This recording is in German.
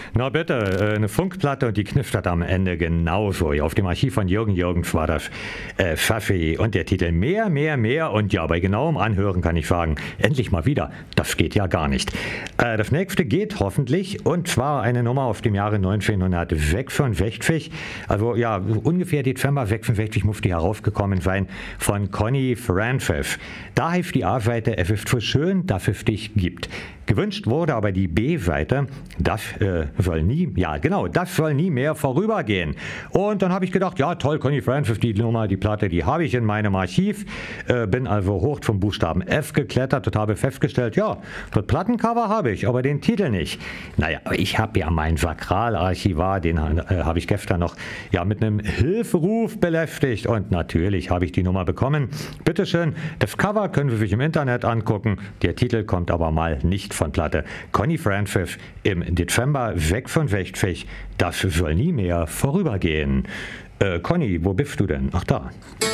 Na bitte, eine Funkplatte und die kniftert am Ende genauso. Ja, auf dem Archiv von Jürgen Jürgens war das Pfaffi und der Titel Mehr, mehr, mehr. Und ja, bei genauem Anhören kann ich sagen, endlich mal wieder, das geht ja gar nicht. Das nächste geht hoffentlich und zwar eine Nummer auf dem Jahre 1966. Also ja, ungefähr Dezember 66 muss die herausgekommen sein von Conny Francis. Da hilft die A-Seite, es ist so schön, dass es dich gibt. Gewünscht wurde aber die B-Seite, das soll nie mehr vorübergehen. Und dann habe ich gedacht, ja toll, Conny Francis, die Nummer, die Platte, die habe ich in meinem Archiv. Bin also hoch zum Buchstaben F geklettert und habe festgestellt, ja, das Plattencover habe ich, aber den Titel nicht. Naja, aber ich habe ja meinen Sakralarchivar, den habe ich gestern noch mit einem Hilferuf belästigt und natürlich habe ich die Nummer bekommen. Bitteschön, das Cover können Sie sich im Internet angucken, der Titel kommt aber mal nicht von Platte. Conny Francis im Dezember 66, das soll nie mehr vorübergehen. Conny, wo bist du denn? Ach da.